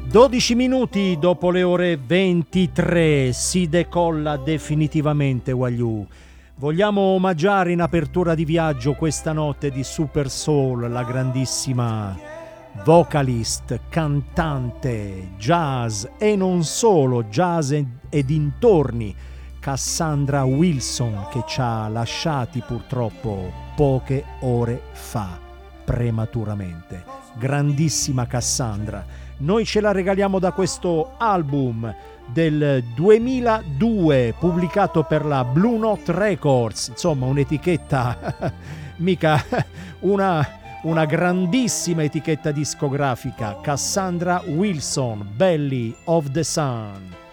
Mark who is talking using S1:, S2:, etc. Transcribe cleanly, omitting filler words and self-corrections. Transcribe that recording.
S1: 12 minuti dopo le ore 23 si decolla definitivamente Wagyu. Vogliamo omaggiare in apertura di viaggio questa notte di Super Soul la grandissima vocalist, cantante, jazz e non solo, jazz e dintorni, Cassandra Wilson, che ci ha lasciati purtroppo poche ore fa, prematuramente. Grandissima Cassandra. Noi ce la regaliamo da questo album del 2002 pubblicato per la Blue Note Records, insomma un'etichetta mica una grandissima etichetta discografica. Cassandra Wilson, Belly of the Sun.